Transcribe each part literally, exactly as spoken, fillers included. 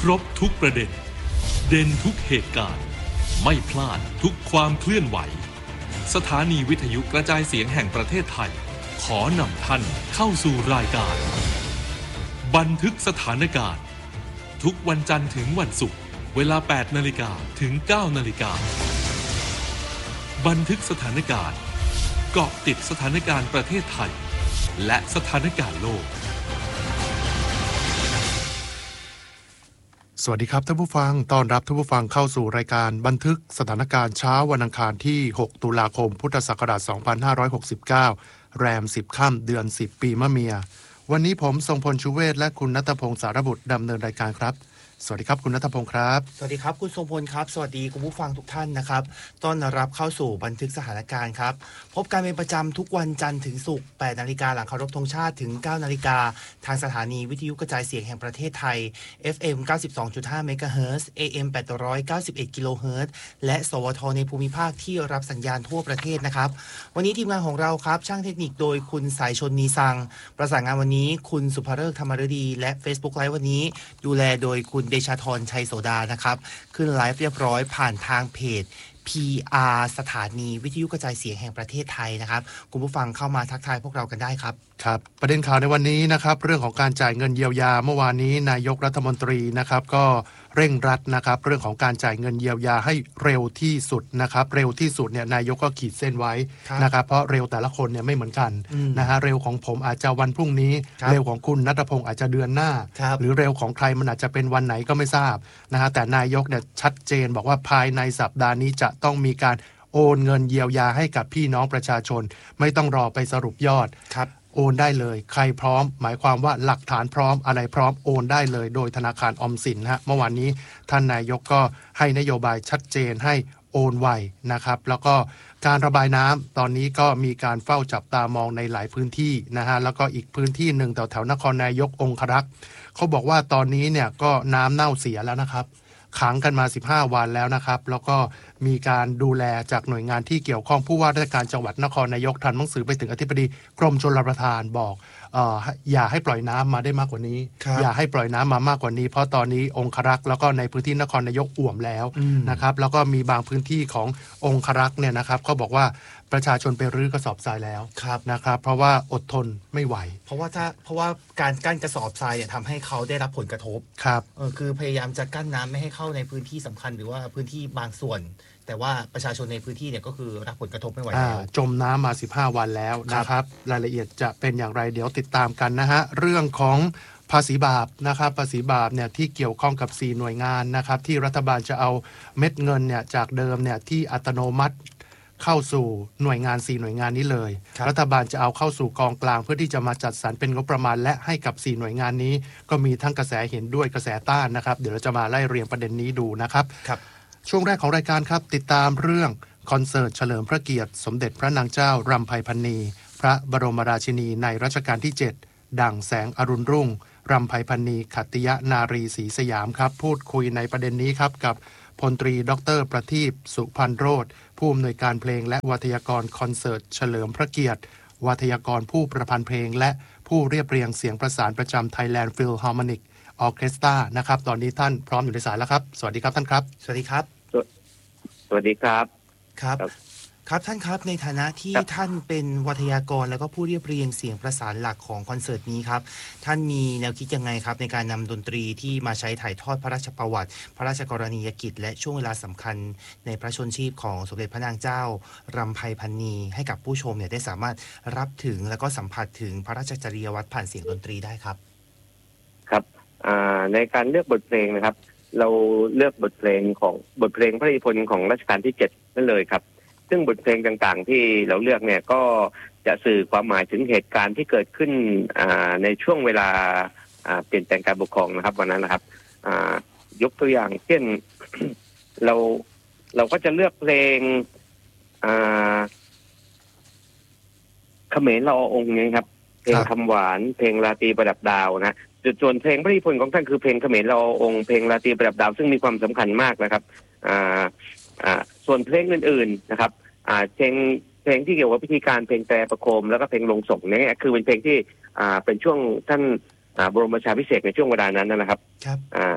ครบทุกประเด็นเด่นทุกเหตุการณ์ไม่พลาดทุกความเคลื่อนไหวสถานีวิทยุกระจายเสียงแห่งประเทศไทยขอนำท่านเข้าสู่รายการบันทึกสถานการณ์ทุกวันจันทร์ถึงวันศุกร์เวลา แปดนาฬิกา ถึง เก้านาฬิกาบันทึกสถานการณ์เกาะติดสถานการณ์ประเทศไทยและสถานการณ์โลกสวัสดีครับท่านผู้ฟังต้อนรับท่านผู้ฟังเข้าสู่รายการบันทึกสถานการณ์เช้าวันอังคารที่หกตุลาคมพุทธศักราชสองพันห้าร้อยหกสิบเก้าแรมสิบค่ำเดือนสิบปีมะเมียวันนี้ผมทรงพลชูเวศและคุณณัฐพงศ์สารบุตรดำเนินรายการครับสวัสดีครับคุณณัฐพงศ์ครับสวัสดีครับคุณทรงพลครับสวัสดีคุณผู้ฟังทุกท่านนะครับต้อนรับเข้าสู่บันทึกสถานการณ์ครับพบกันเป็นประจำทุกวันจันทร์ถึงศุกร์ แปดนาฬิกาหลังเคารพธงชาติถึง เก้านาฬิกาทางสถานีวิทยุกระจายเสียงแห่งประเทศไทย เอฟ เอ็ม เก้าสิบสองจุดห้า เมกะเฮิรตซ์ เอ เอ็ม แปดร้อยเก้าสิบเอ็ด กิโลเฮิรตซ์และสวทในภูมิภาคที่รับสัญญาณทั่วประเทศนะครับวันนี้ทีมงานของเราครับช่างเทคนิคโดยคุณสายชนนีซังประสานงานวันนี้คุณสุภฤกษ์ธรรมฤดีและ Facebook Live วันนี้ดูแลโดยคุณเดชาธรชัยโสดานะครับขึ้นไลฟ์เรียบร้อยผ่านทางเพจ พี อาร์ สถานีวิทยุกระจายเสียงแห่งประเทศไทยนะครับคุณผู้ฟังเข้ามาทักทายพวกเรากันได้ครับครับประเด็นข่าวในวันนี้นะครับเรื่องของการจ่ายเงินเยียวยาเมื่อวานนี้นายกรัฐมนตรีนะครับก็เร่งรัดนะครับเรื่องของการจ่ายเงินเยียวยาให้เร็วที่สุดนะครับเร็วที่สุดเนี่ยนายกก็ขีดเส้นไว้นะครับเพราะเร็วแต่ละคนเนี่ยไม่เหมือนกันนะฮะเร็วของผมอาจจะวันพรุ่งนี้เร็วของคุณณัฐพงศ์อาจจะเดือนหน้าหรือเร็วของใครมันอาจจะเป็นวันไหนก็ไม่ทราบนะฮะแต่นายกเนี่ยชัดเจนบอกว่าภายในสัปดาห์นี้จะต้องมีการโอนเงินเยียวยาให้กับพี่น้องประชาชนไม่ต้องรอไปสรุปยอดโอนได้เลยใครพร้อมหมายความว่าหลักฐานพร้อมอะไรพร้อมโอนได้เลยโดยธนาคารออมสินฮะเมื่อวานนี้ท่านนายกก็ให้นโยบายชัดเจนให้โอนไวนะครับแล้วก็การระบายน้ำตอนนี้ก็มีการเฝ้าจับตามองในหลายพื้นที่นะฮะแล้วก็อีกพื้นที่หนึ่งแถวแถวนครนายกองครักษ์เขาบอกว่าตอนนี้เนี่ยก็น้ำเน่าเสียแล้วนะครับขังกันมาสิบห้าวันแล้วนะครับแล้วก็มีการดูแลจากหน่วยงานที่เกี่ยวข้องผู้ว่าราชการจังหวัดนครนายกทำหนังสือไปถึงอธิบดีกรมชลประทานบอกเอ่ออย่าให้ปล่อยน้ำมาได้มากกว่านี้อย่าให้ปล่อยน้ำมามากกว่านี้เพราะตอนนี้องครักษ์แล้วก็ในพื้นที่นครนายกอ่วมแล้วนะครับแล้วก็มีบางพื้นที่ขององครักษ์เนี่ยนะครับเขาบอกว่าประชาชนไปรื้อกระสอบทรายแล้วนะครับเพราะว่าอดทนไม่ไหวเพราะว่าถ้าเพราะว่าการกั้นกระสอบทรายเนี่ยทำให้เขาได้รับผลกระทบครับเออคือพยายามจะกั้นน้ำไม่ให้เข้าในพื้นที่สำคัญหรือว่าพื้นที่บางส่วนแต่ว่าประชาชนในพื้นที่เนี่ยก็คือรับผลกระทบไม่ไหวแล้วจมน้ำมาสิบห้าวันแล้วนะครับรายละเอียดจะเป็นอย่างไรเดี๋ยวติดตามกันนะฮะเรื่องของภาษีบาปนะครับภาษีบาปเนี่ยที่เกี่ยวข้องกับสี่หน่วยงานนะครับที่รัฐบาลจะเอาเม็ดเงินเนี่ยจากเดิมเนี่ยที่อัตโนมัติเข้าสู่หน่วยงานสี่หน่วยงานนี้เลยรรัฐบาลจะเอาเข้าสู่กองกลางเพื่อที่จะมาจัดสรรเป็นงบประมาณและให้กับสี่หน่วยงานนี้ก็มีทั้งกระแสเห็นด้วยกระแสต้านนะครับเดี๋ยวเราจะมาไล่เรียงประเด็นนี้ดูนะครับช่วงแรกของรายการครับติดตามเรื่องคอนเสิร์ตเฉลิมพระเกียรติสมเด็จพระนางเจ้ารำไพพรรณีพระบรมราชินีในรัชกาลที่เจ็ดดั่งแสงอรุณรุ่งรำไพพรรณีขัตติยนารีศรีสยามครับพูดคุยในประเด็นนี้ครับกับพลตรีดร.ประทีปสุพันโรจน์ผู้อำนวยการเพลงและวัทยากรคอนเสิร์ตเฉลิมพระเกียรติวัทยากรผู้ประพันธ์เพลงและผู้เรียบเรียงเสียงประสานประจำ Thailand Philharmonic Orchestra นะครับตอนนี้ท่านพร้อมอยู่ในสายแล้วครับสวัสดีครับท่านครับสวัสดีครับสวัสดีครับครับครับท่านครับในฐานะที่ท่านเป็นวัทยากรแล้วก็ผู้เรียบเรียงเสียงประสานหลักของคอนเสิร์ตนี้ครับท่านมีแนวคิดยังไงครับในการนำดนตรีที่มาใช้ถ่ายทอดพระราชประวัติพระราชกรณียกิจและช่วงเวลาสำคัญในพระชนชีพของสมเด็จพระนางเจ้ารำไพพรรณีให้กับผู้ชมเนี่ยได้สามารถรับถึงแล้วก็สัมผัสถึงพระราชจริยวัตรผ่านเสียงดนตรีได้ครับครับในการเลือกบทเพลงนะครับเราเลือกบทเพลงของบทเพลงพระราชนิพนธ์ของรัชกาลที่เจ็ดนั่นเลยครับซึ่งบทเพลงต่างๆที่เราเลือกเนี่ยก็จะสื่อความหมายถึงเหตุการณ์ที่เกิดขึ้นในช่วงเวลาเปลี่ยนแปลงการปกครองนะครับวันนั้นนะครับยกตัวอย่างเช่น เราเราก็จะเลือกเพลงเขมรละอองค์นี้ครับเพลงคำหวานเพลงราตรีประดับดาวนะส่วนเพลงพระราชนิพนธ์ของท่านคือเพลงเขมรละอองค์เพลงราตรีประดับดาวซึ่งมีความสำคัญมากนะครับส่วนเพลงอื่นๆนะครับเพลงเพลงที่เกี่ยวกับพิธีการเพลงแตรประโคมแล้วก็เพลงลงศพนี่คือเป็นเพลงที่เป็นช่วงท่านบรมราชาภิเษกในช่วงเวลานั้นนะครับ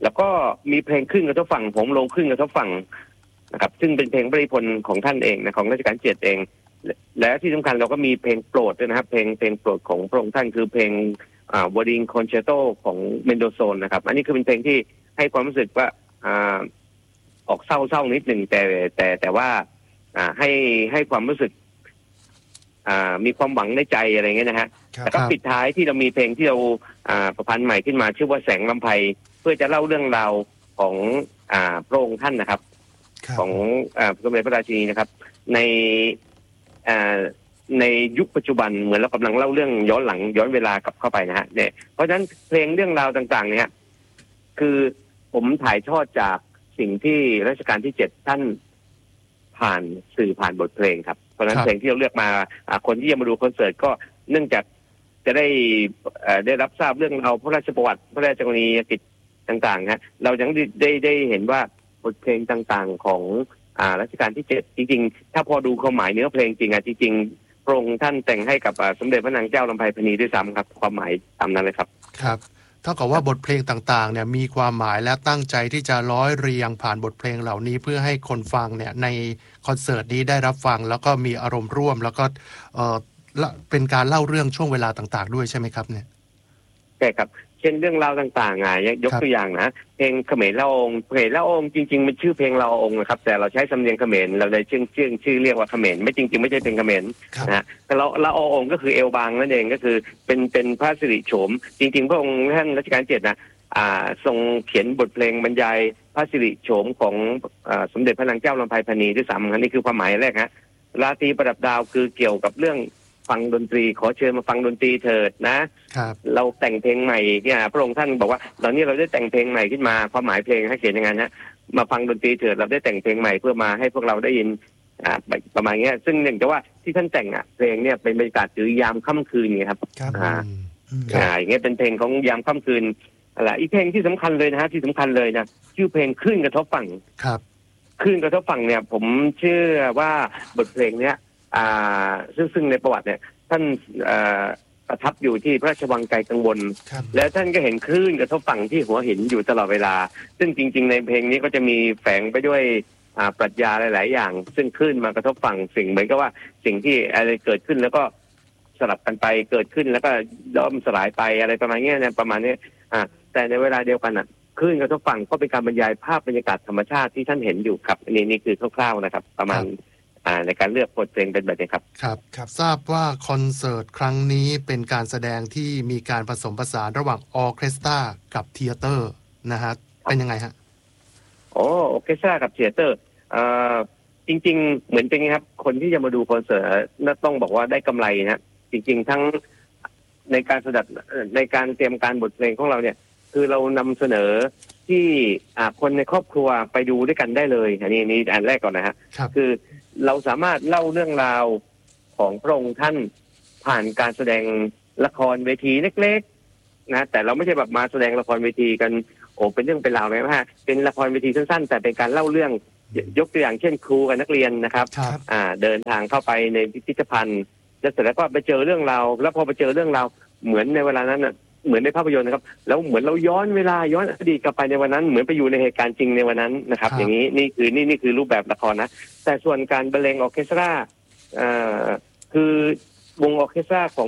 แล้วก็มีเพลงขึ้นกระทบฝั่งผมลงขึ้นกระทบฝั่งนะครับซึ่งเป็นเพลงพระราชนิพนธ์ของท่านเองนะของรัชกาลที่เจ็ดเองและที่สำคัญเราก็มีเพลงโปรดด้วยนะครับเพลงเพลงโปรดของพระองค์ท่านคือเพลงอ่าวอร์ดิงคอนแชร์โตของเมนโดโซนนะครับอันนี้คือเป็นเพลงที่ให้ความรู้สึกว่าอ่าออกเศร้าๆนิดหนึ่งแต่แต่แต่ว่าอ่าให้ให้ความรู้สึกอ่ามีความหวังในใจอะไรเงี้ยนะฮะแล้วก็ปิดท้ายที่เรามีเพลงที่เราอ่าประพันธ์ใหม่ขึ้นมาชื่อว่าแสงลำไพเพื่อจะเล่าเรื่องราวของอ่าพระองค์ท่านนะครับของอ่าสมเด็จพระราชินีนะครับในอ่าในยุคปัจจุบันเหมือนเรากำลังเล่าเรื่องย้อนหลังย้อนเวลากลับเข้าไปนะฮะเนี่ยเพราะฉะนั้นเพลงเรื่องราวต่างๆเนี่ยคือผมถ่ายทอดจากสิ่งที่รัชกาลที่เจ็ดท่านผ่านสื่อผ่านบทเพลงครับเพราะฉะนั้นเพลงที่เราเลือกมาคนที่จะมาดูคอนเสิร์ตก็เนื่องจากจะได้ได้รับทราบเรื่องราวพระราชประวัติพระราชกรณียกิจต่างๆฮะเรายังได้ได้เห็นว่าบทเพลงต่างๆของอ่ารัชกาลที่เจ็ดจริงๆถ้าพอดูความหมายเนื้อเพลงจริงอ่ะจริงๆพระองค์ท่านแต่งให้กับสมเด็จพระนางเจ้าลำไพพรรณีด้วยซ้ำครับความหมายตามนั้นเลยครับครับเท่ากับว่าบทเพลงต่างๆเนี่ยมีความหมายและตั้งใจที่จะร้อยเรียงผ่านบทเพลงเหล่านี้เพื่อให้คนฟังเนี่ยในคอนเสิร์ตนี้ได้รับฟังแล้วก็มีอารมณ์ร่วมแล้วก็เอ่อเป็นการเล่าเรื่องช่วงเวลาต่างๆด้วยใช่ไหมครับเนี่ยใช่ครับเช่นเรื่องราวต่างๆอ่ะยกตัวอย่างนะเพลงเขมรละองเพลงละองจริงๆมันชื่อเพลงละองนะครับแต่เราใช้สำเนียงเขมรเราเลยชื่อชื่อชื่อเรียกว่าเขมรไม่จริงๆไม่ใช่เพลงเขมรนะแต่ละละองก็คือเอวบางนั่นเองก็คือเป็นเป็นพระสิริโฉมจริงๆพระองค์ท่านรัชกาลที่เจ็ดนะอ่าทรงเขียนบทเพลงบรรยายพระสิริโฉมของอ่าสมเด็จพระนางเจ้าลำไพพรรณีด้วยซ้ำอันนี้คือความหมายแรกฮะราตรีประดับดาวคือเกี่ยวกับเรื่องฟังดนตรีขอเชิญมาฟังดนตรีเถิดนะเราแต่งเพลงใหม่เนี่ยพระองค์ท่านบอกว่าตอนนี้เราได้แต่งเพลงใหม่ขึ้นมาความหมายเพลงให้เขียนอย่างนั้นนะมาฟังดนตรีเถิดเราได้แต่งเพลงใหม่เพื่อมาให้พวกเราได้ยินอ่าประมาณนี้ซึ่งหนึ่งแต่ว่าที่ท่านแต่งอ่ะเพลงเนี่ยเป็นบรรยากาศหรือยามค่ำคืนไงครับอ่าอ่าอย่างเงี้ยเป็นเพลงของยามค่ำคืนอะไรอีกเพลงที่สำคัญเลยนะฮะที่สำคัญเลยนะชื่อเพลงคลื่นกระทบฝั่งครับคลื่นกระทบฝั่งเนี่ยผมเชื่อว่าบทเพลงเนี้ยอ่าซึ่งซึ่งในประวัติเนี่ยท่านประทับอยู่ที่พระราชวังไกลกังวลแล้วท่านก็เห็นคลื่นกระทบฝั่งที่หัวหินอยู่ตลอดเวลาซึ่งจริงๆในเพลงนี้ก็จะมีแฝงไปด้วยปรัชญาหลายๆอย่างซึ่งคลื่นมากระทบฝั่งสิ่งเหมือนกับว่าสิ่งที่อะไรเกิดขึ้นแล้วก็สลับกันไปเกิดขึ้นแล้วก็ย่อมสลายไปอะไรประมาณนี้นะประมาณนี้แต่ในเวลาเดียวกันอ่ะคลื่นกระทบฝั่งก็เป็นการบรรยายภาพบรรยากาศธรรมชาติที่ท่านเห็นอยู่ครับอันนี้นี่คือคร่าวๆนะครับประมาณในการเลือกบทเพลงเป็นแบบนี้ครับครับครับทราบว่าคอนเสิร์ตครั้งนี้เป็นการแสดงที่มีการผสมผสานระหว่างออร์เคสตรากับเธียเตอร์นะฮะเป็นยังไงฮะโอ้ออร์เคสตรากับเธียเตอร์อ่าจริงๆเหมือนเป็นไงครับคนที่จะมาดูคอนเสิร์ตต้องบอกว่าได้กำไรนะจริงๆทั้งในการแสดงในการเตรียมการบทเพลงของเราเนี่ยคือเรานำเสนอที่คนในครอบครัวไปดูด้วยกันได้เลยอันนี้นี่อันแรกก่อนนะฮะคือเราสามารถเล่าเรื่องราวของพระองค์ท่านผ่านการแสดงละครเวทีเล็กๆนะแต่เราไม่ใช่แบบมาแสดงละครเวทีกันโอ้เป็นเรื่องเป็นราวไหมฮะเป็นละครเวทีสั้นๆแต่เป็นการเล่าเรื่องยกตัวอย่างเช่นครูกับนักเรียนนะครับอ่าเดินทางเข้าไปในพิพิธภัณฑ์แล้วเสร็จแล้วก็ไปเจอเรื่องราวแล้วพอไปเจอเรื่องราวเหมือนในเวลานั้นน่ะเหมือนในภาพยนตร์นะครับแล้วเหมือนเราย้อนเวลาย้อนอดีตกลับไปในวันนั้นเหมือนไปอยู่ในเหตุการณ์จริงในวันนั้นนะครับอย่างนี้นี่คือนี่นี่คือรูปแบบละครนะแต่ส่วนการบรรเลงออร์เคสตราอ่าคือวงออร์เคสตราของ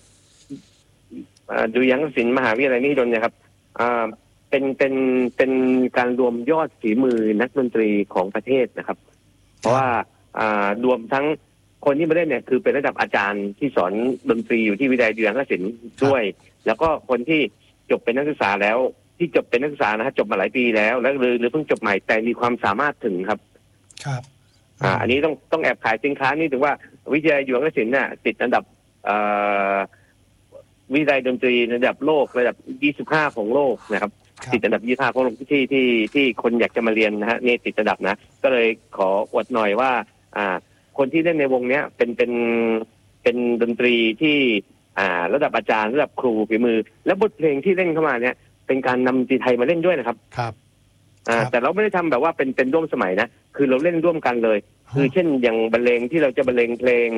ดุริยางคศิลป์มหาวิทยาลัยมหิดลเนี่ยครับอ่าเป็นเป็นเป็นการรวมยอดฝีมือนักดนตรีของประเทศนะครับเพราะว่าอ่ารวมทั้งคนที่มาเล่นเนี่ยคือเป็นระดับอาจารย์ที่สอนดนตรีอยู่ที่วิทยาลัยดุริยางคศิลป์ด้วยแล้วก็คนที่จบเป็นนักศึกษาแล้วที่จบเป็นนักศึกษานะฮะจบมาหลายปีแล้วแล้วหรือหรือเพิ่งจบใหม่แต่มีความสามารถถึงครับครับอ่าอันนี้ต้องต้องแอบขายสินค้านี่ถึงว่าวิทยาลัยดุริยางคศิลป์น่ะติดอันดับเอ่อวิทยาลัยดนตรีระดับโลกระดับยี่สิบห้าของโลกนะครับติดอันดับยี่สิบห้าของโลกที่ที่ที่คนอยากจะมาเรียนนะฮะนี่ติดอันดับนะก็เลยขออวดหน่อยว่าอ่าคนที่เล่นในวงเนี้ยเป็นเป็นเป็นดนตรีที่อ่าระดับอาจารย์ระดับครูฝีมือและบทเพลงที่เล่นเข้ามาเนี่ยเป็นการนำดนตรีไทยมาเล่นด้วยนะครับครับอ่าแต่เราไม่ได้ทำแบบว่าเป็นเป็นร่วมสมัยนะคือเราเล่นร่วมกันเลยคือเช่นอย่างบรรเลงที่เราจะบรรเลงเพลง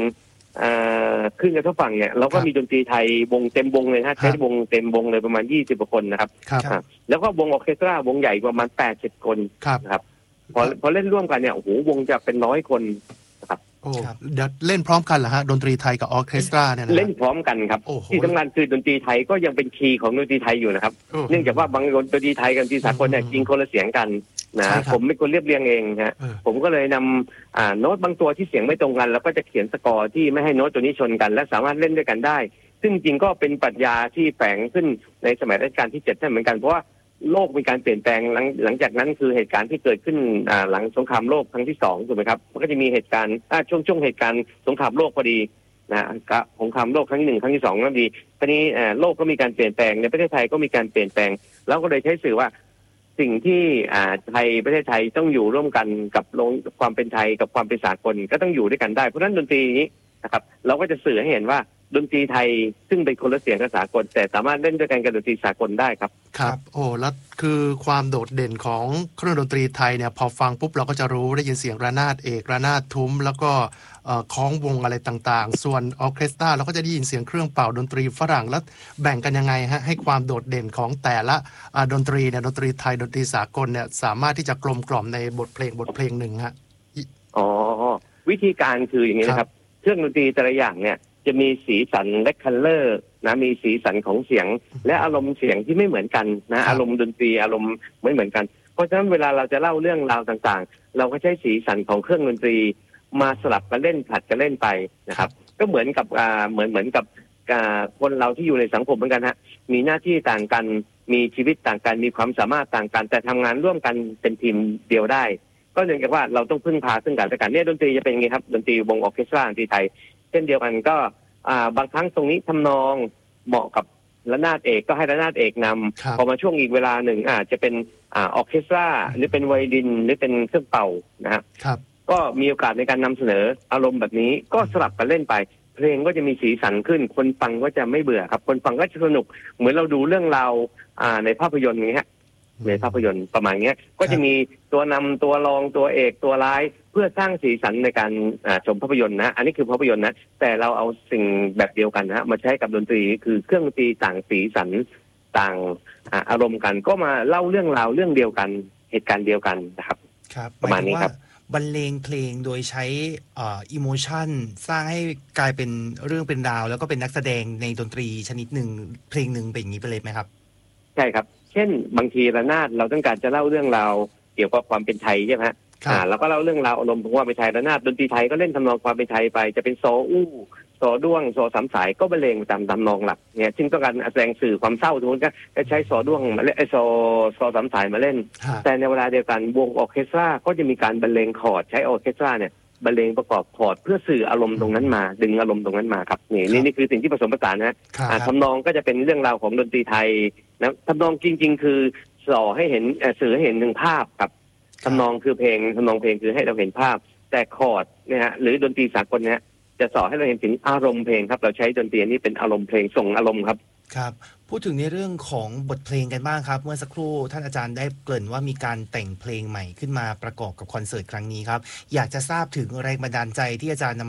ขึ้นกระทบฝั่งเนี่ยเราก็มีดนตรีไทยวงเต็มวงเลยนะใช้วงเต็มวงเลยประมาณยี่สิบกว่าคนนะครับแล้วก็วงออร์เคสตราวงใหญ่ประมาณแปดสิบคนนะครับพอพอเล่นร่วมกันเนี่ยโอ้โหวงจะเป็นร้อยคนนะครับโอ้เดี๋ยวเล่นพร้อมกันเหรอฮะดนตรีไทยกับออร์เคสตราเนี่ยนะเล่นพร้อมกันครับที่สำคัญคือดนตรีไทยก็ยังเป็นคีย์ของดนตรีไทยอยู่นะครับเนื่องจากว่าบางดนตรีไทยกับดนตรีสากลเนี่ยจริงคนละเสียงกันนะผมไม่ควรเรียบเรียงเองฮะผมก็เลยนำอ่าโน้ตบางตัวที่เสียงไม่ตรงกันแล้วก็จะเขียนสกอร์ที่ไม่ให้โน้ตตัวนี้ชนกันและสามารถเล่นด้วยกันได้ซึ่งจริงก็เป็นปรัชญาที่แฝงขึ้นในสมัยรัชกาลที่เจ็ดเหมือนกันเพราะว่าโลกมีการเปลี่ยนแปลงหลังหลังจากนั้นคือเหตุการณ์ที่เกิดขึ้นอ่าหลังสงครามโลกครั้งที่สองถูกไหมครับมันก็จะมีเหตุการณ์อ่าช่วงช่วงเหตุการณ์สงครามโลกพอดีนะกับสงครามโลกครั้งที่หนึ่งครั้งที่สองนั่นดีตอนนี้อ่าโลกก็มีการเปลี่ยนแปลงในประเทศไทยก็มีการเปลี่ยนแปลงแล้วก็เลยใช้สื่อว่าสิ่งที่อ่าไทยประเทศไทยต้องอยู่ร่วมกันกับลงความเป็นไทยกับความเป็นสากลก็ต้องอยู่ด้วยกันได้เพราะฉะนั้นดนตรีนี้นะครับเราก็จะสื่อให้เห็นว่าดนตรีไทยซึ่งเป็นคนละเสียงกับสากลแต่สามารถเล่นด้วยกันกับดนตรีสากลได้ครับครับโอ้แล้วคือความโดดเด่นของเครื่องดนตรีไทยเนี่ยพอฟังปุ๊บเราก็จะรู้ได้ยินเสียงระนาดเอกระนาดทุ้มแล้วก็คล้องวงอะไรต่างๆส่วนออร์เคสตราเราก็จะได้ยินเสียงเครื่องเป่าดนตรีฝรั่งแล้วแบ่งกันยังไงฮะให้ความโดดเด่นของแต่ละดนตรีเนี่ยดนตรีไทยดนตรีสากลเนี่ยสามารถที่จะกลมกล่อมในบทเพลงบทเพลงหนึ่งฮะอ๋อวิธีการคืออย่างนี้นะครับเครื่องดนตรีแต่ละอย่างเนี่ยจะมีสีสันและคัลเลอร์นะมีสีสันของเสียงและอารมณ์เสียงที่ไม่เหมือนกันนะอารมณ์ดนตรีอารมณ์ไม่เหมือนกันเพราะฉะนั้นเวลาเราจะเล่าเรื่องราวต่างๆเราก็ใช้สีสันของเครื่องดนตรีมาสลับกันเล่นผัดกันเล่นไปนะครับก็เหมือนกับอ่าเหมือนเหมือนกับคนเราที่อยู่ในสังคมเหมือนกันฮะมีหน้าที่ต่างกันมีชีวิตต่างกันมีความสามารถต่างกันแต่ทำงานร่วมกันเป็นทีมเดียวได้ก็เนื่องจากว่าเราต้องพึ่งพาซึ่งกันและกันเนี่ยดนตรีจะเป็นไงครับดนตรีวงออร์เคสตราดนตรีไทยเช่นเดียวกันก็อ่าบางครั้งตรงนี้ทำนองเหมาะกับระนาดเอกก็ให้ระนาดเอกนำพอมาช่วงอีกเวลาหนึ่งอาจจะเป็นอ่าออร์เคสตราหรือเป็นไวโอลินหรือเป็นเครื่องเป่านะครับก็มีโอกาสในการนำเสนออารมณ์แบบนี้ก็สลับกันเล่นไปเพลงก็จะมีสีสันขึ้นคนฟังก็จะไม่เบื่อครับคนฟังก็จะสนุกเหมือนเราดูเรื่องราวอ่าในภาพยนตร์อย่างเงี้ยในภาพยนตร์ประมาณนี้ก็จะมีตัวนำตัวรองตัวเอกตัวร้ายเพื่อสร้างสีสันในการชมภาพยนตร์นะอันนี้คือภาพยนตร์นะแต่เราเอาสิ่งแบบเดียวกันนะมาใช้กับดนตรีคือเครื่องดนตรีต่างสีสันต่างอารมณ์กันก็มาเล่าเรื่องราวเรื่องเดียวกันเหตุการณ์เดียวกันนะครับประมาณนี้ครับบรรเลงเพลงโดยใช้อิโมชันสร้างให้กลายเป็นเรื่องเป็นราวแล้วก็เป็นนักแสดงในดนตรีชนิดหนึ่งเพลงหนึ่งเป็นอย่างนี้ไปเลยไหมครับใช่ครับเช่นบางทีระนาดเราต้องการจะเล่าเรื่องราวเกี่ยวกับความเป็นไทยใช่ไหมอ่าเราก็เล่าเรื่องราวอารมณ์ของความเป็นไทยระนาดดนตรีไทยก็เล่นทำนองความเป็นไทยไปจะเป็นโซอู้โซด้วงโซสามสายก็บรรเลงตามตามนองหลักเนี่ยซึ่งต้องการแสดงสื่อความเศร้าทุกคนก็ใช้โซด้วงมาเล่นไอโซโซสามสายมาเล่นแต่ในเวลาเดียวกันวงออร์เคสตราก็จะมีการบรรเลงคอร์ดใช้ออร์เคสตราเนี่ยบรรเลงประกอบคอร์ดเพื่อสื่ออารมณ์ตรงนั้นมาดึงอารมณ์ตรงนั้นมาครับนี่นี่นี่คือสิ่งที่ผสมผสานนะทำนองก็จะเป็นเรื่องราวของดนตรีไทยนะทำนองจริงๆคือส่อให้เห็นสื่อให้เห็นหนึ่งภาพครับทำนองคือเพลงทำนองเพลงคือให้เราเห็นภาพแต่คอร์ดเนี่ยฮะหรือดนตรีสากลเนี่ยจะสอนให้เราเห็นถึงอารมณ์เพลงครับเราใช้ดนตรีนี้เป็นอารมณ์เพลงส่งอารมณ์ครับครับพูดถึงในเรื่องของบทเพลงกันบ้างครับเมื่อสักครู่ท่านอาจารย์ได้เกริ่นว่ามีการแต่งเพลงใหม่ขึ้นมาประกอบกับคอนเสิร์ตครั้งนี้ครับอยากจะทราบถึงแรงบันดาลใจที่อาจารย์นำ